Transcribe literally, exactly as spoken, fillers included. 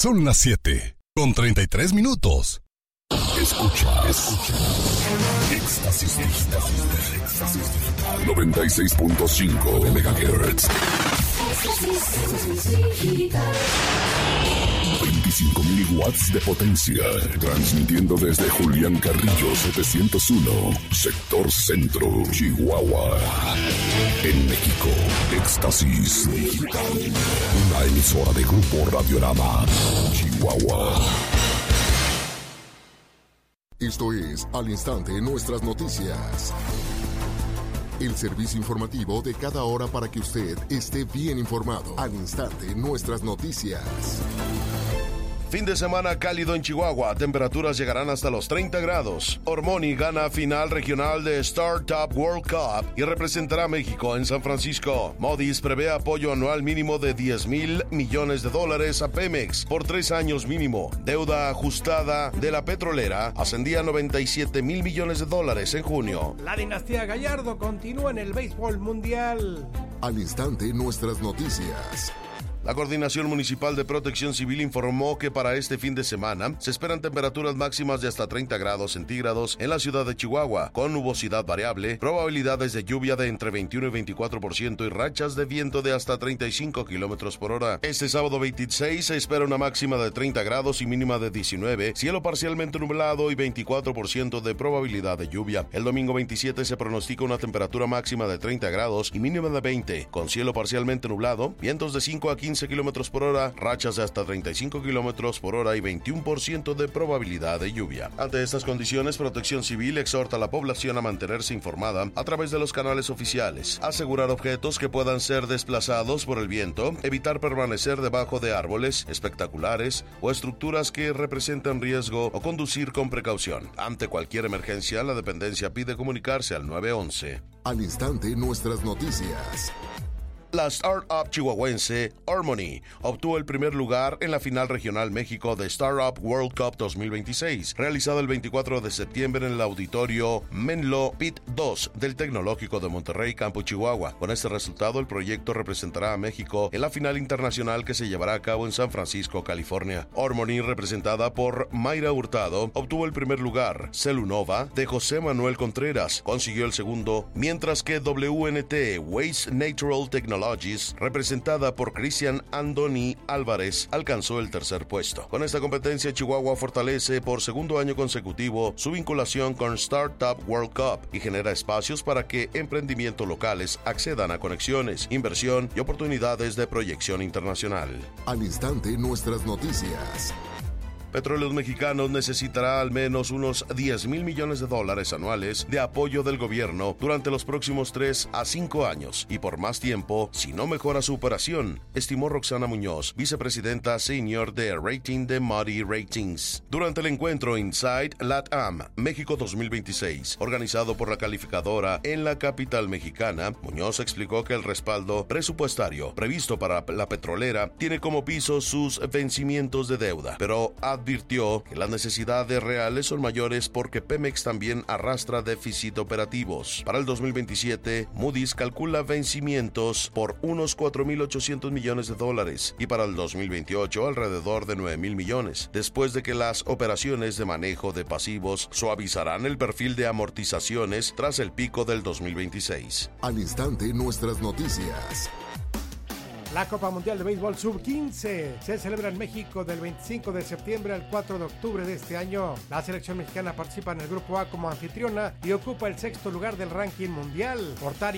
Son las siete con treinta y tres minutos. Escucha, escucha. Éxtasis Digital. Éxtasis Digital. noventa y seis punto cinco de megahertz. veinticinco mil watts de potencia. Transmitiendo desde Julián Carrillo setecientos uno, sector centro, Chihuahua. En México, Éxtasis Digital. Una emisora de Grupo Radiorama, Chihuahua. Esto es Al Instante Nuestras Noticias. El servicio informativo de cada hora para que usted esté bien informado. Al Instante Nuestras Noticias. Fin de semana cálido en Chihuahua, temperaturas llegarán hasta los treinta grados. Ormoni gana final regional de Startup World Cup y representará a México en San Francisco. Moody's prevé apoyo anual mínimo de diez mil millones de dólares a Pemex por tres años mínimo. Deuda ajustada de la petrolera ascendía a noventa y siete mil millones de dólares en junio. La dinastía Gallardo continúa en el béisbol mundial. Al Instante Nuestras Noticias. La Coordinación Municipal de Protección Civil informó que para este fin de semana se esperan temperaturas máximas de hasta treinta grados centígrados en la ciudad de Chihuahua, con nubosidad variable, probabilidades de lluvia de entre veintiuno y veinticuatro por ciento y rachas de viento de hasta treinta y cinco kilómetros por hora. Este sábado veintiséis se espera una máxima de treinta grados y mínima de diecinueve, cielo parcialmente nublado y veinticuatro por ciento de probabilidad de lluvia. El domingo veintisiete se pronostica una temperatura máxima de treinta grados y mínima de veinte, con cielo parcialmente nublado, vientos de cinco a quince kilómetros por hora, rachas de hasta treinta y cinco kilómetros por hora y veintiuno por ciento de probabilidad de lluvia. Ante estas condiciones, Protección Civil exhorta a la población a mantenerse informada a través de los canales oficiales, asegurar objetos que puedan ser desplazados por el viento, evitar permanecer debajo de árboles, espectaculares o estructuras que representen riesgo o conducir con precaución. Ante cualquier emergencia, la dependencia pide comunicarse al nueve once. Al Instante Nuestras Noticias. La startup chihuahuense Ormoni obtuvo el primer lugar en la final regional México de Startup World Cup dos mil veintiséis, realizado el veinticuatro de septiembre en el auditorio Menlo Pit dos del Tecnológico de Monterrey, Campo Chihuahua. Con este resultado, el proyecto representará a México en la final internacional que se llevará a cabo en San Francisco, California. Ormoni, representada por Mayra Hurtado, obtuvo el primer lugar. Celunova, de José Manuel Contreras, consiguió el segundo, mientras que W N T Waste Natural Technology, representada por Cristian Andoni Álvarez, alcanzó el tercer puesto. Con esta competencia, Chihuahua fortalece por segundo año consecutivo su vinculación con Startup World Cup y genera espacios para que emprendimientos locales accedan a conexiones, inversión y oportunidades de proyección internacional. Al Instante Nuestras Noticias. Petróleos Mexicanos necesitará al menos unos diez mil millones de dólares anuales de apoyo del gobierno durante los próximos tres a cinco años y por más tiempo si no mejora su operación, estimó Roxana Muñoz, vicepresidenta senior de rating de Moody Ratings. Durante el encuentro Inside LATAM México dos mil veintiséis, organizado por la calificadora en la capital mexicana, Muñoz explicó que el respaldo presupuestario previsto para la petrolera tiene como piso sus vencimientos de deuda, pero advirtió que las necesidades reales son mayores porque Pemex también arrastra déficit operativos. Para el dos mil veintisiete, Moody's calcula vencimientos por unos cuatro mil ochocientos millones de dólares y para el dos mil veintiocho alrededor de nueve mil millones, después de que las operaciones de manejo de pasivos suavizarán el perfil de amortizaciones tras el pico del dos mil veintiséis. Al Instante Nuestras Noticias. La Copa Mundial de Béisbol sub quince se celebra en México del veinticinco de septiembre al cuatro de octubre de este año. La selección mexicana participa en el Grupo A como anfitriona y ocupa el sexto lugar del ranking mundial. Portar